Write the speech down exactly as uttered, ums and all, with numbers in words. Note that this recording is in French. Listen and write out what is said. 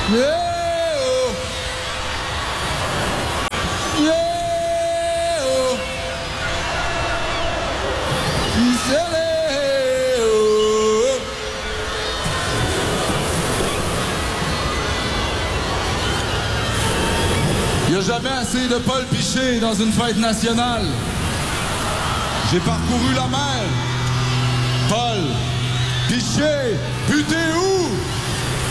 Yeah, oh. Yeah, oh. Isolé, oh. Il n'y a jamais assez de Paul Piché dans une fête nationale. J'ai parcouru la mer. Paul Piché, putain où?